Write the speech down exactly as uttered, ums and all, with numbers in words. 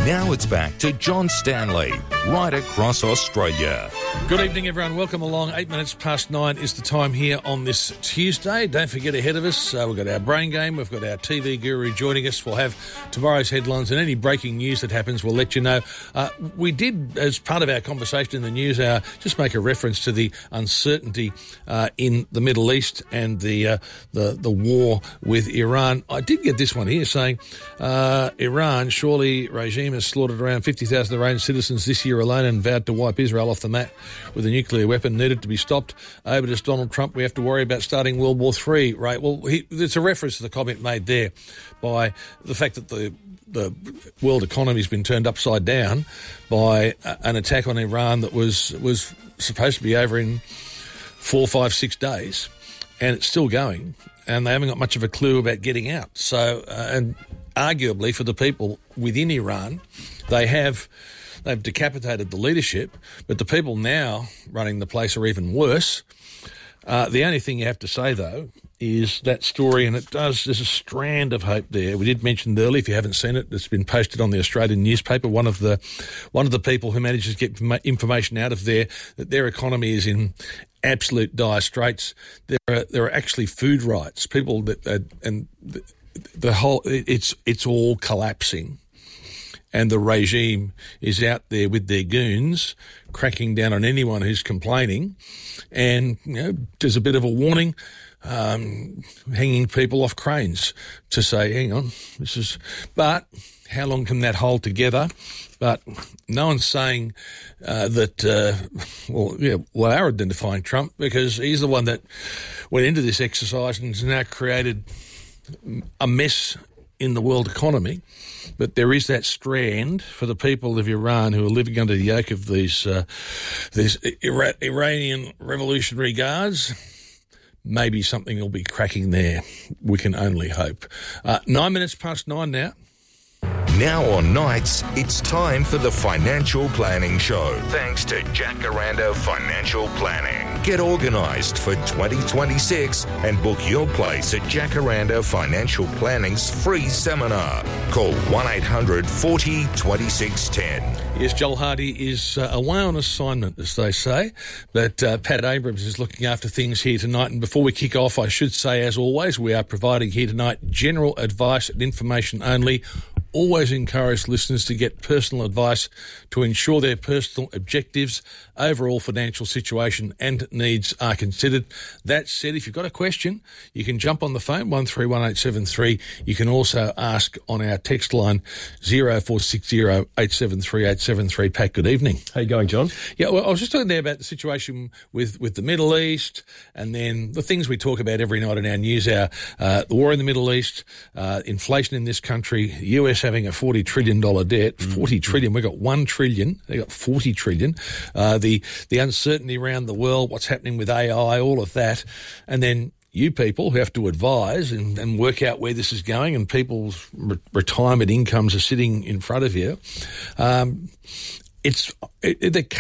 Now it's back to John Stanley, right across Australia. Good evening, everyone. Welcome along. Eight minutes past nine is the time here on this Tuesday. Don't forget, ahead of us, uh, we've got our brain game. We've got our T V guru joining us. We'll have tomorrow's headlines and any breaking news that happens, we'll let you know. Uh, we did, as part of our conversation in the news hour, just make a reference to the uncertainty uh, in the Middle East and the, uh, the the war with Iran. I did get this one here saying, uh, Iran, surely regime has slaughtered around fifty thousand Iranian citizens this year alone and vowed to wipe Israel off the map with a nuclear weapon, needed to be stopped. Over to Donald Trump, we have to worry about starting World War Three, right? Well, he, it's a reference to the comment made there by the fact that the the world economy has been turned upside down by an attack on Iran that was was supposed to be over in four, five, six days, and it's still going, and they haven't got much of a clue about getting out. So, uh, and arguably for the people within Iran, they have they've decapitated the leadership, but the people now running the place are even worse. Uh, the only thing you have to say, though, is that story, and it does, there's a strand of hope there. We did mention it earlier, if you haven't seen it, it's been posted on the Australian newspaper. One of the one of the people who manages to get information out of there, that their economy is in absolute dire straits. There are, there are actually food rights. People that, uh, and the, the whole, it's it's all collapsing. And the regime is out there with their goons, cracking down on anyone who's complaining. And, you know, there's a bit of a warning, um, hanging people off cranes to say, hang on, this is... But how long can that hold together? But no one's saying uh, that, uh, well, yeah, well, they're identifying Trump because he's the one that went into this exercise and has now created a mess in the world economy. But there is that strand for the people of Iran who are living under the yoke of these uh, these Ira- Iranian Revolutionary Guards. Maybe something will be cracking there. We can only hope. Uh, nine minutes past nine now. Now on nights, it's time for the Financial Planning Show. Thanks to Jacaranda Financial Planning. Get organised for twenty twenty-six and book your place at Jacaranda Financial Planning's free seminar. Call one eight hundred forty twenty-six ten. Yes, Joel Hardy is uh, away on assignment, as they say, but uh, Pat Abrams is looking after things here tonight. And before we kick off, I should say, as always, we are providing here tonight general advice and information only. Always encourage listeners to get personal advice to ensure their personal objectives, overall financial situation and needs are considered. That said, if you've got a question, you can jump on the phone, one three one eight seven three. You can also ask on our text line, zero four six zero eight seven three eight seven three. Pat, good evening. How you going, John? Yeah, well, I was just talking there about the situation with, with the Middle East and then the things we talk about every night in our news hour, uh, the war in the Middle East, uh, inflation in this country, the U S having a forty trillion dollars debt, mm. forty trillion, we've got one trillion, they've got forty trillion, uh, the, the uncertainty around the world, what's happening with A I, all of that, and then you people who have to advise and, and work out where this is going, and people's re- retirement incomes are sitting in front of you. Um, it's it, it,